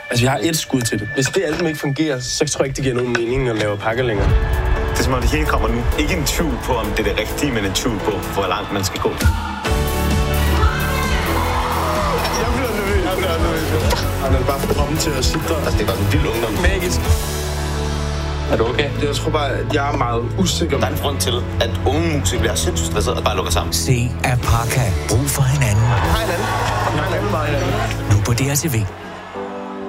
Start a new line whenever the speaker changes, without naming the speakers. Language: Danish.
Altså, jeg har et skud til det. Hvis det alt ikke fungerer, så tror jeg ikke, det giver nogen mening at lave pakker længere.
Det er som om det hele kommer nu. Ikke en tvivl på, om det er det rigtige, men en tvivl på, hvor langt man skal gå.
Jeg bliver nervøs. Han er bare for drømmen til at sidde der.
Altså, det er bare sådan en vild ungdom.
Magisk.
Er du okay?
Jeg tror bare, at jeg er meget usikker.
Der er en grund til, at unge musikere bliver sindssygt stresset og bare lukker sammen.
Se Apaka. Brug for hinanden.
Hej hinanden.
Nu på DRTV.